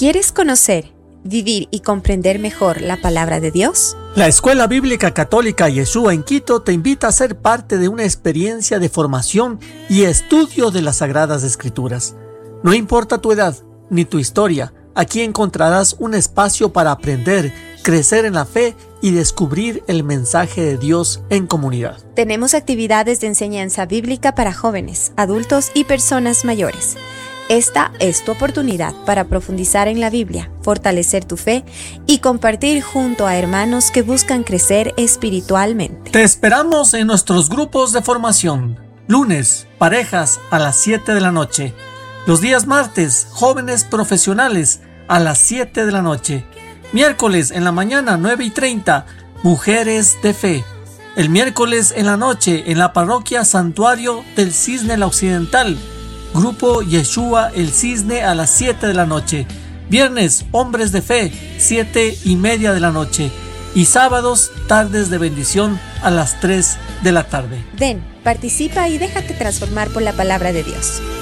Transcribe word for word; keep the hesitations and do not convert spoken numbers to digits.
¿Quieres conocer, vivir y comprender mejor la palabra de Dios? La Escuela Bíblica Católica Yeshua en Quito te invita a ser parte de una experiencia de formación y estudio de las Sagradas Escrituras. No importa tu edad ni tu historia, aquí encontrarás un espacio para aprender, crecer en la fe y descubrir el mensaje de Dios en comunidad. Tenemos actividades de enseñanza bíblica para jóvenes, adultos y personas mayores. Esta es tu oportunidad para profundizar en la Biblia, fortalecer tu fe y compartir junto a hermanos que buscan crecer espiritualmente. Te esperamos en nuestros grupos de formación. Lunes, parejas a las siete de la noche. Los días martes, jóvenes profesionales a las siete de la noche. Miércoles en la mañana, nueve y treinta, mujeres de fe. El miércoles en la noche en la parroquia Santuario del Cisne la Occidental. Grupo Yeshua el Cisne a las siete de la noche. Viernes, hombres de fe, siete y media de la noche. Y sábados, tardes de bendición a las tres de la tarde. Ven, participa y déjate transformar por la palabra de Dios.